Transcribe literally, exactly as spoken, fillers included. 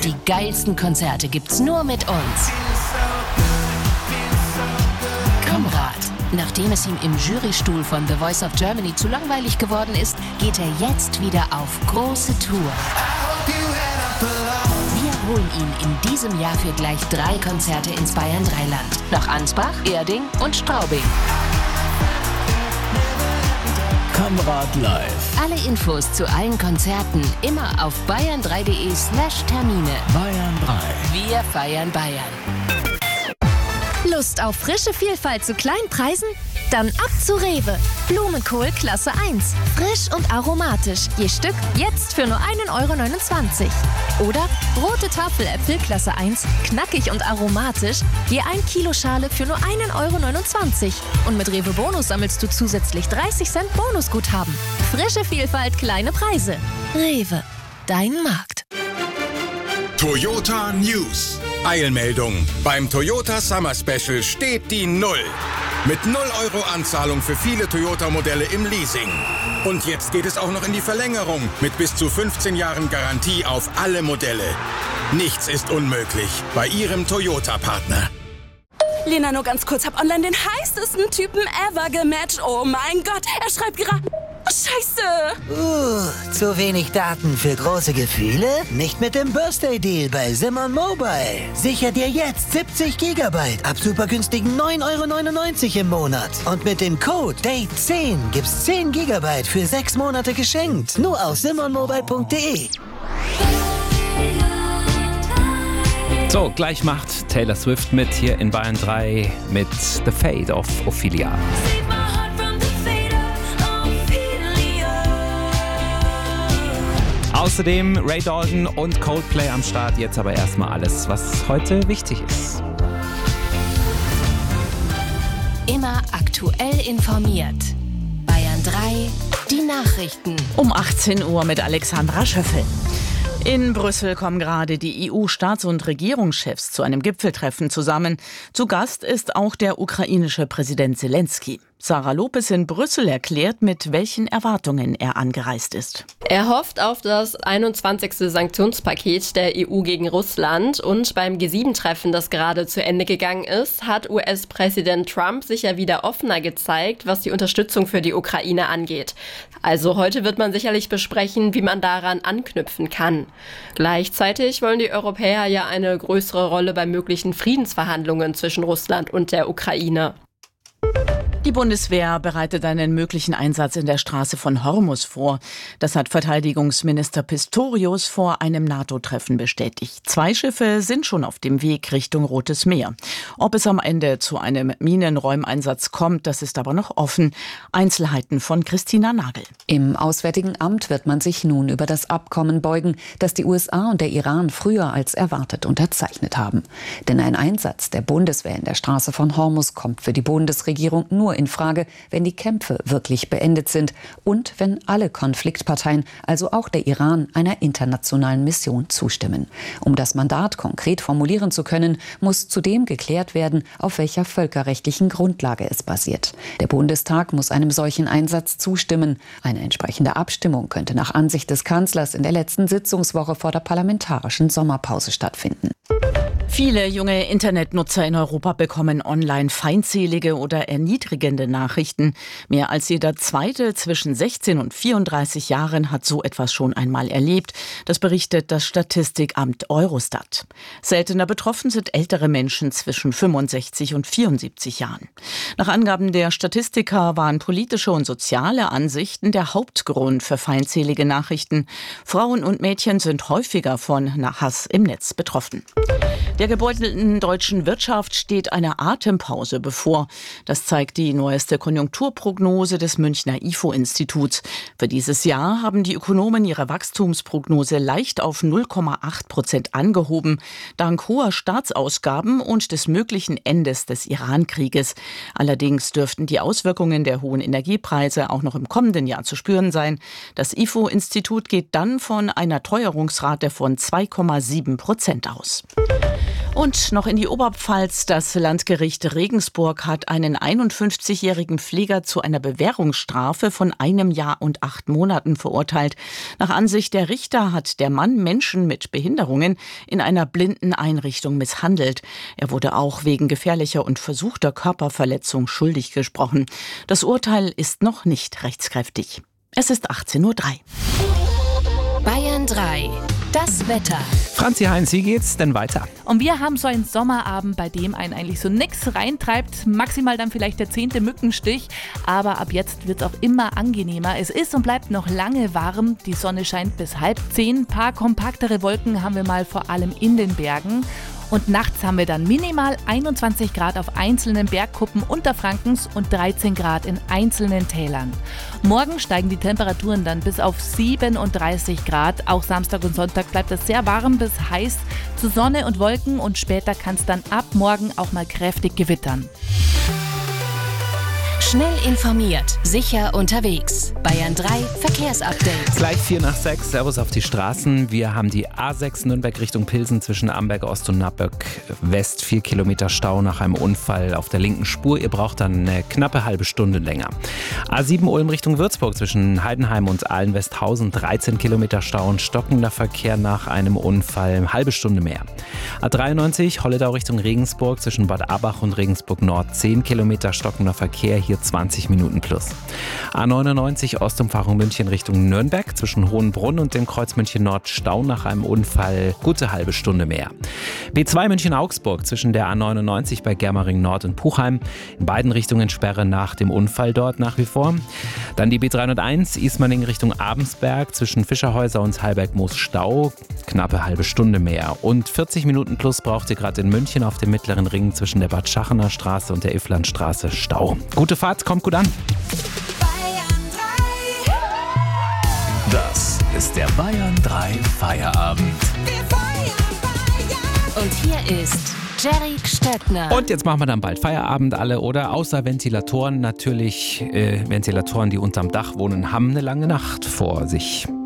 Die geilsten Konzerte gibt's nur mit uns. Konrad. Nachdem es ihm im Jurystuhl von The Voice of Germany zu langweilig geworden ist, geht er jetzt wieder auf große Tour. Wir holen ihn in diesem Jahr für gleich drei Konzerte ins Bayern drei Land. Nach Ansbach, Erding und Straubing. Konrad live. Alle Infos zu allen Konzerten immer auf bayern drei punkt de slash Termine. Bayern drei. Wir feiern Bayern. Lust auf frische Vielfalt zu kleinen Preisen? Dann ab zu Rewe. Blumenkohl Klasse eins. Frisch und aromatisch. Je Stück jetzt für nur ein Euro neunundzwanzig. Oder rote Tafeläpfel Klasse eins. Knackig und aromatisch. Je ein Kilo Schale für nur ein Euro neunundzwanzig. Und mit Rewe Bonus sammelst du zusätzlich dreißig Cent Bonusguthaben. Frische Vielfalt, kleine Preise. Rewe. Dein Markt. Toyota News. Eilmeldung. Beim Toyota Summer Special steht die Null. Mit null Euro Anzahlung für viele Toyota-Modelle im Leasing. Und jetzt geht es auch noch in die Verlängerung mit bis zu fünfzehn Jahren Garantie auf alle Modelle. Nichts ist unmöglich bei Ihrem Toyota-Partner. Lena, nur ganz kurz, hab online den heißesten Typen ever gematcht. Oh mein Gott, er schreibt gerade... Oh, Scheiße! Uh, zu wenig Daten für große Gefühle? Nicht mit dem Birthday-Deal bei Simon Mobile. Sicher dir jetzt siebzig Gigabyte ab super günstigen neun Euro neunundneunzig im Monat. Und mit dem Code Date zehn gibt's zehn Gigabyte für sechs Monate geschenkt. Nur auf simon mobile punkt de. So, gleich macht Taylor Swift mit hier in Bayern drei mit The Fate of Ophelia. Außerdem Ray Dalton und Coldplay am Start. Jetzt aber erstmal alles, was heute wichtig ist. Immer aktuell informiert. Bayern drei, die Nachrichten. Um achtzehn Uhr mit Alexandra Schöffel. In Brüssel kommen gerade die E U-Staats- und Regierungschefs zu einem Gipfeltreffen zusammen. Zu Gast ist auch der ukrainische Präsident Zelensky. Sarah Lopez in Brüssel erklärt, mit welchen Erwartungen er angereist ist. Er hofft auf das einundzwanzigste Sanktionspaket der E U gegen Russland. Und beim G sieben Treffen, das gerade zu Ende gegangen ist, hat U S-Präsident Trump sich ja wieder offener gezeigt, was die Unterstützung für die Ukraine angeht. Also heute wird man sicherlich besprechen, wie man daran anknüpfen kann. Gleichzeitig wollen die Europäer ja eine größere Rolle bei möglichen Friedensverhandlungen zwischen Russland und der Ukraine. Die Bundeswehr bereitet einen möglichen Einsatz in der Straße von Hormuz vor. Das hat Verteidigungsminister Pistorius vor einem NATO-Treffen bestätigt. Zwei Schiffe sind schon auf dem Weg Richtung Rotes Meer. Ob es am Ende zu einem Minenräumeinsatz kommt, das ist aber noch offen. Einzelheiten von Christina Nagel. Im Auswärtigen Amt wird man sich nun über das Abkommen beugen, das die U S A und der Iran früher als erwartet unterzeichnet haben. Denn ein Einsatz der Bundeswehr in der Straße von Hormuz kommt für die Bundesregierung nur in Frage, wenn die Kämpfe wirklich beendet sind und wenn alle Konfliktparteien, also auch der Iran, einer internationalen Mission zustimmen. Um das Mandat konkret formulieren zu können, muss zudem geklärt werden, auf welcher völkerrechtlichen Grundlage es basiert. Der Bundestag muss einem solchen Einsatz zustimmen. Eine entsprechende Abstimmung könnte nach Ansicht des Kanzlers in der letzten Sitzungswoche vor der parlamentarischen Sommerpause stattfinden. Viele junge Internetnutzer in Europa bekommen online feindselige oder erniedrigende Nachrichten. Mehr als jeder Zweite zwischen sechzehn und vierunddreißig Jahren hat so etwas schon einmal erlebt. Das berichtet das Statistikamt Eurostat. Seltener betroffen sind ältere Menschen zwischen fünfundsechzig und vierundsiebzig Jahren. Nach Angaben der Statistiker waren politische und soziale Ansichten der Hauptgrund für feindselige Nachrichten. Frauen und Mädchen sind häufiger von Hass im Netz betroffen. Der gebeutelten deutschen Wirtschaft steht eine Atempause bevor. Das zeigt die neueste Konjunkturprognose des Münchner I F O-Instituts. Für dieses Jahr haben die Ökonomen ihre Wachstumsprognose leicht auf null Komma acht Prozent angehoben, dank hoher Staatsausgaben und des möglichen Endes des Iran-Krieges. Allerdings dürften die Auswirkungen der hohen Energiepreise auch noch im kommenden Jahr zu spüren sein. Das I F O-Institut geht dann von einer Teuerungsrate von zwei Komma sieben Prozent aus. Und noch in die Oberpfalz. Das Landgericht Regensburg hat einen einundfünfzigjährigen Pfleger zu einer Bewährungsstrafe von einem Jahr und acht Monaten verurteilt. Nach Ansicht der Richter hat der Mann Menschen mit Behinderungen in einer Blindeneinrichtung misshandelt. Er wurde auch wegen gefährlicher und versuchter Körperverletzung schuldig gesprochen. Das Urteil ist noch nicht rechtskräftig. Es ist achtzehn Uhr drei. Bayern drei. Das Wetter. Franzi Heinz, wie geht's denn weiter? Und wir haben so einen Sommerabend, bei dem einen eigentlich so nix reintreibt. Maximal dann vielleicht der zehnte Mückenstich. Aber ab jetzt wird's auch immer angenehmer. Es ist und bleibt noch lange warm. Die Sonne scheint bis halb zehn. Ein paar kompaktere Wolken haben wir mal vor allem in den Bergen. Und nachts haben wir dann minimal einundzwanzig Grad auf einzelnen Bergkuppen Unterfrankens und dreizehn Grad in einzelnen Tälern. Morgen steigen die Temperaturen dann bis auf siebenunddreißig Grad. Auch Samstag und Sonntag bleibt es sehr warm bis heiß zu Sonne und Wolken. Und später kann es dann ab morgen auch mal kräftig gewittern. Schnell informiert, sicher unterwegs. Bayern drei Verkehrsupdate. Gleich vier nach sechs. Servus auf die Straßen. Wir haben die A sechs Nürnberg Richtung Pilsen zwischen Amberg Ost und Nappberg West. Vier Kilometer Stau nach einem Unfall auf der linken Spur. Ihr braucht dann eine knappe halbe Stunde länger. A sieben Ulm Richtung Würzburg zwischen Heidenheim und Ahlen-Westhausen. dreizehn Kilometer Stau und stockender Verkehr nach einem Unfall. Eine halbe Stunde mehr. A dreiundneunzig Holledau Richtung Regensburg zwischen Bad Abach und Regensburg Nord. zehn Kilometer stockender Verkehr. Hier zwanzig Minuten plus. A neunundneunzig Ostumfahrung München Richtung Nürnberg zwischen Hohenbrunn und dem Kreuz München Nord Stau nach einem Unfall. Gute halbe Stunde mehr. B zwei München Augsburg zwischen der A neunundneunzig bei Germering Nord und Puchheim. In beiden Richtungen Sperre nach dem Unfall dort nach wie vor. Dann die B dreihunderteins Ismaning Richtung Abensberg zwischen Fischerhäuser und Heilberg-Moos Stau. Knappe halbe Stunde mehr. Und vierzig Minuten plus braucht ihr gerade in München auf dem Mittleren Ring zwischen der Bad Schachener Straße und der Ifflandstraße Stau. Gute Fahrt, kommt gut an. Das ist der Bayern drei Feierabend. Und hier ist Jerry Stöckner. Und jetzt machen wir dann bald Feierabend alle, oder? Außer Ventilatoren natürlich. Äh, Ventilatoren, die unterm Dach wohnen, haben eine lange Nacht vor sich.